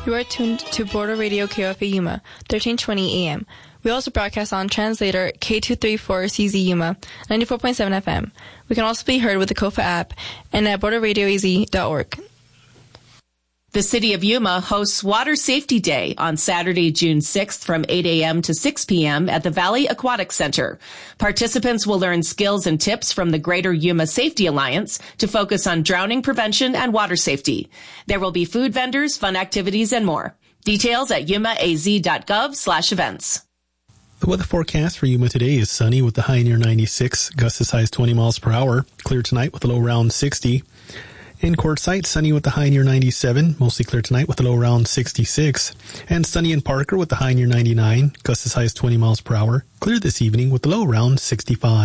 You are tuned to Border Radio KOFA Yuma, 1320 AM. We also broadcast on translator K234CZ Yuma, 94.7 FM. We can also be heard with the KOFA app and at borderradioaz.org. The City of Yuma hosts Water Safety Day on Saturday, June 6th from 8 a.m. to 6 p.m. at the Valley Aquatic Center. Participants will learn skills and tips from the Greater Yuma Safety Alliance to focus on drowning prevention and water safety. There will be food vendors, fun activities, and more. Details at yumaaz.gov/events. The weather forecast for Yuma today is sunny with the high near 96, gusts as high as 20 miles per hour. Clear tonight with a low around 60. In Quartzsite, sunny with the high near 97, mostly clear tonight with a low around 66. And sunny in Parker with the high near 99, gusts as high as 20 miles per hour. Clear this evening with the low around 65.